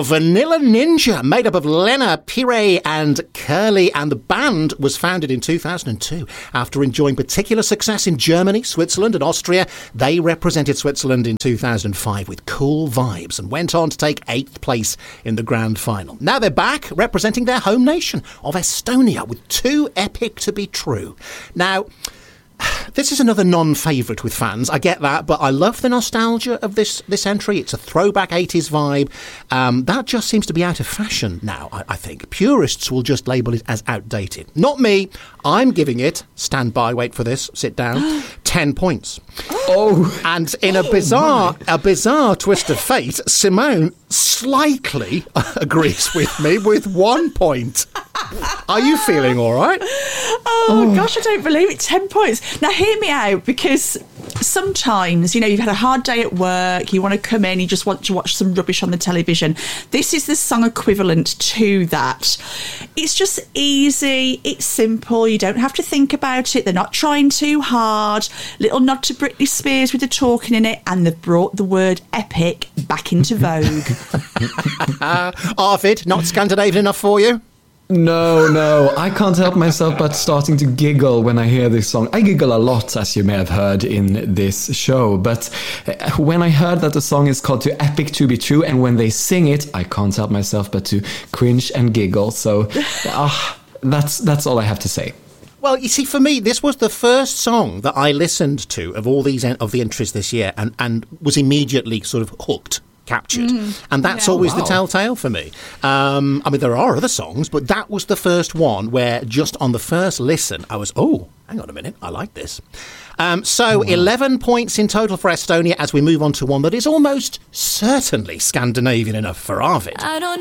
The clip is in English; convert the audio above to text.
Vanilla Ninja, made up of Lena, Pire and Curly, and the band was founded in 2002. After enjoying particular success in Germany, Switzerland and Austria, they represented Switzerland in 2005 with Cool Vibes and went on to take 8th place in the grand final. Now they're back representing their home nation of Estonia with Too Epic to Be True. Now, this is another non-favourite with fans. I get that, but I love the nostalgia of this entry. It's a throwback 80s vibe. That just seems to be out of fashion now, I think. Purists will just label it as outdated. Not me. I'm giving it, stand by, wait for this, sit down, 10 points. Oh. And in a bizarre twist of fate, Simone slightly agrees with me with 1 point. Are you feeling all right? Oh, gosh, I don't believe it. 10 points. Now, hear me out, because sometimes, you know, you've had a hard day at work, you want to come in, you just want to watch some rubbish on the television. This is the song equivalent to that. It's just easy, it's simple, you don't have to think about it, they're not trying too hard. Little nod to Britney Spears with the talking in it, and they've brought the word epic back into vogue. Arvid, not Scandinavian enough for you? No, I can't help myself but starting to giggle when I hear this song. I giggle a lot, as you may have heard in this show, but when I heard that the song is called Too Epic to Be True, and when they sing it, I can't help myself but to cringe and giggle. So that's all I have to say. Well, you see, for me, this was the first song that I listened to of all these of the entries this year, and was immediately sort of hooked. Captured. And that's always the telltale for me. I mean, there are other songs, but that was the first one where just on the first listen, I was, hang on a minute, I like this. 11 points in total for Estonia as we move on to one that is almost certainly Scandinavian enough for Arvid.